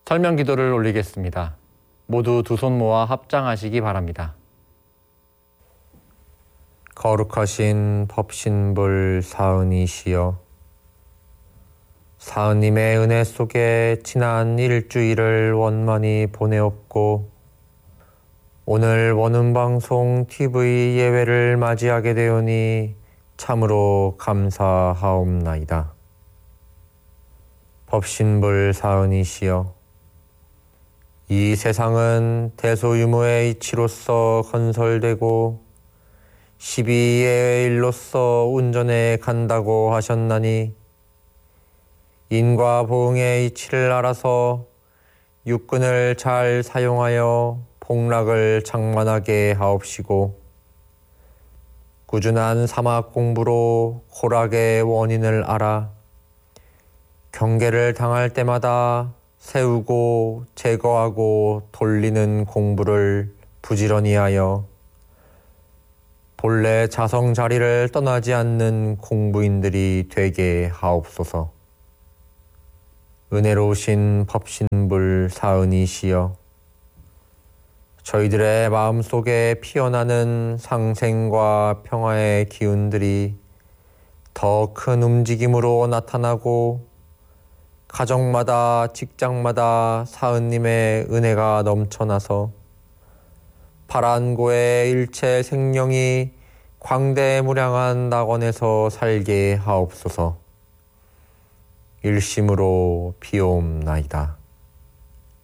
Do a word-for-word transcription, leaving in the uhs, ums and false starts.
설명 기도를 올리겠습니다. 모두 두 손 모아 합장하시기 바랍니다. 거룩하신 법신불 사은이시여, 사은님의 은혜 속에 지난 일주일을 원만히 보내었고 오늘 원음방송 티비 예배를 맞이하게 되오니 참으로 감사하옵나이다. 법신불 사은이시여, 이 세상은 대소유무의 이치로서 건설되고 십이의 일로서 운전해 간다고 하셨나니 인과 보응의 이치를 알아서 육근을 잘 사용하여 복락을 장만하게 하옵시고 꾸준한 사막 공부로 고락의 원인을 알아 경계를 당할 때마다 세우고 제거하고 돌리는 공부를 부지런히 하여 본래 자성 자리를 떠나지 않는 공부인들이 되게 하옵소서. 은혜로우신 법신불 사은이시여, 저희들의 마음속에 피어나는 상생과 평화의 기운들이 더 큰 움직임으로 나타나고 가정마다 직장마다 사은님의 은혜가 넘쳐나서 파란고의 일체 생명이 광대무량한 낙원에서 살게 하옵소서. 일심으로 비옵나이다.